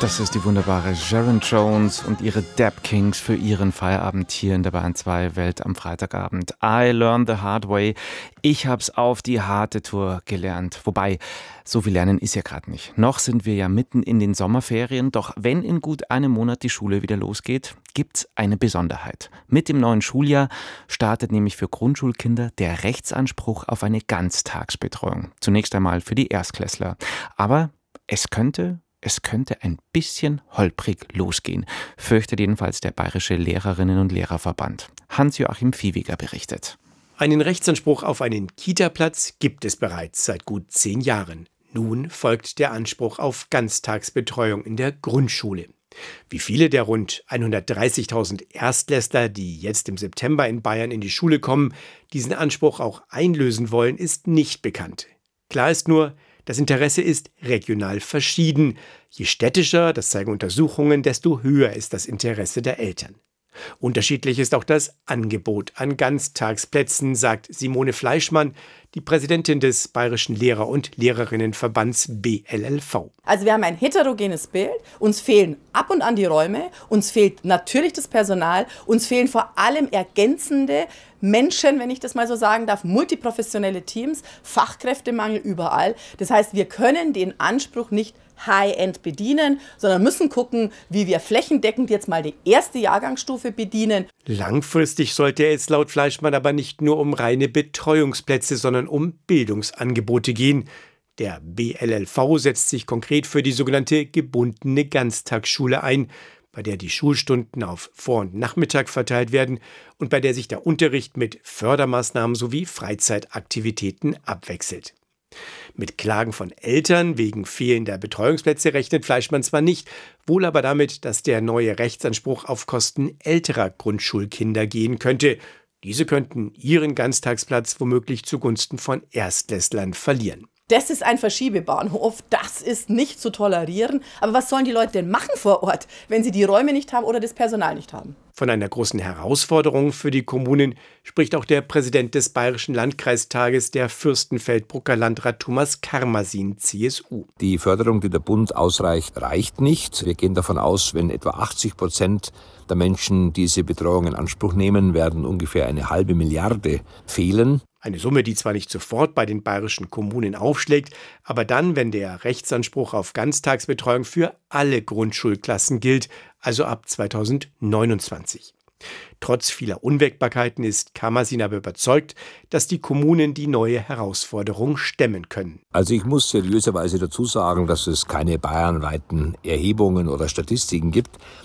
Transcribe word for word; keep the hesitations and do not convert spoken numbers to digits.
Das ist die wunderbare Sharon Jones und ihre Dap Kings für ihren Feierabend hier in der Bayern zwei Welt am Freitagabend. I learned the hard way. Ich hab's auf die harte Tour gelernt. Wobei, so viel lernen ist ja gerade nicht. Noch sind wir ja mitten in den Sommerferien. Doch wenn in gut einem Monat die Schule wieder losgeht, gibt's eine Besonderheit. Mit dem neuen Schuljahr startet nämlich für Grundschulkinder der Rechtsanspruch auf eine Ganztagsbetreuung. Zunächst einmal für die Erstklässler. Aber es könnte... Es könnte ein bisschen holprig losgehen, fürchtet jedenfalls der Bayerische Lehrerinnen- und Lehrerverband. Hans-Joachim Viehweger berichtet. Einen Rechtsanspruch auf einen Kita-Platz gibt es bereits seit gut zehn Jahren. Nun folgt der Anspruch auf Ganztagsbetreuung in der Grundschule. Wie viele der rund hundertdreißigtausend Erstklässler, die jetzt im September in Bayern in die Schule kommen, diesen Anspruch auch einlösen wollen, ist nicht bekannt. Klar ist nur, das Interesse ist regional verschieden. Je städtischer, das zeigen Untersuchungen, desto höher ist das Interesse der Eltern. Unterschiedlich ist auch das Angebot an Ganztagsplätzen, sagt Simone Fleischmann, die Präsidentin des Bayerischen Lehrer- und Lehrerinnenverbands B L L V. Also wir haben ein heterogenes Bild, uns fehlen ab und an die Räume, uns fehlt natürlich das Personal, uns fehlen vor allem ergänzende Menschen, wenn ich das mal so sagen darf, multiprofessionelle Teams, Fachkräftemangel überall. Das heißt, wir können den Anspruch nicht High-End bedienen, sondern müssen gucken, wie wir flächendeckend jetzt mal die erste Jahrgangsstufe bedienen. Langfristig sollte es laut Fleischmann aber nicht nur um reine Betreuungsplätze, sondern um Bildungsangebote gehen. Der B L L V setzt sich konkret für die sogenannte gebundene Ganztagsschule ein, bei der die Schulstunden auf Vor- und Nachmittag verteilt werden und bei der sich der Unterricht mit Fördermaßnahmen sowie Freizeitaktivitäten abwechselt. Mit Klagen von Eltern wegen fehlender Betreuungsplätze rechnet Fleischmann zwar nicht, wohl aber damit, dass der neue Rechtsanspruch auf Kosten älterer Grundschulkinder gehen könnte. Diese könnten ihren Ganztagsplatz womöglich zugunsten von Erstklässlern verlieren. Das ist ein Verschiebebahnhof, das ist nicht zu tolerieren. Aber was sollen die Leute denn machen vor Ort, wenn sie die Räume nicht haben oder das Personal nicht haben? Von einer großen Herausforderung für die Kommunen spricht auch der Präsident des Bayerischen Landkreistages, der Fürstenfeldbrucker Landrat Thomas Karmasin, C S U. Die Förderung, die der Bund ausreicht, reicht nicht. Wir gehen davon aus, wenn etwa achtzig Prozent der Menschen diese Betreuung in Anspruch nehmen, werden ungefähr eine halbe Milliarde fehlen. Eine Summe, die zwar nicht sofort bei den bayerischen Kommunen aufschlägt, aber dann, wenn der Rechtsanspruch auf Ganztagsbetreuung für alle Grundschulklassen gilt, also ab zweitausendneunundzwanzig. Trotz vieler Unwägbarkeiten ist Karmasin aber überzeugt, dass die Kommunen die neue Herausforderung stemmen können. Also ich muss seriöserweise dazu sagen, dass es keine bayernweiten Erhebungen oder Statistiken gibt.